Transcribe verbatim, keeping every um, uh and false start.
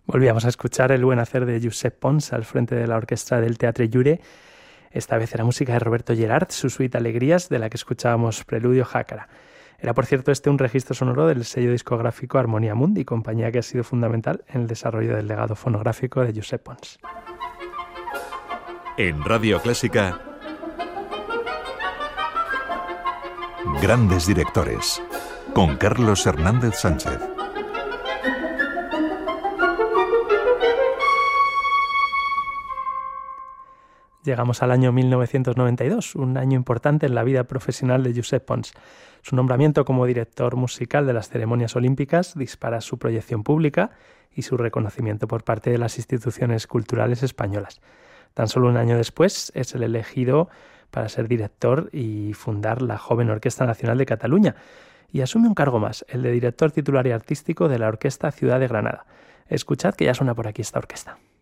Volvíamos a escuchar el buen hacer de Josep Pons al frente de la orquesta del Teatre Llure. Esta vez era música de Roberto Gerard, su suite Alegrías, de la que escuchábamos Preludio Jácara. Era, por cierto, este un registro sonoro del sello discográfico Armonía Mundi, compañía que ha sido fundamental en el desarrollo del legado fonográfico de Josep Pons. En Radio Clásica, Grandes Directores, con Carlos Hernández Sánchez. Llegamos al año mil novecientos noventa y dos, un año importante en la vida profesional de Josep Pons. Su nombramiento como director musical de las ceremonias olímpicas dispara su proyección pública y su reconocimiento por parte de las instituciones culturales españolas. Tan solo un año después es el elegido para ser director y fundar la joven Orquesta Nacional de Cataluña, y asume un cargo más, el de director titular y artístico de la Orquesta Ciudad de Granada. Escuchad que ya suena por aquí esta orquesta.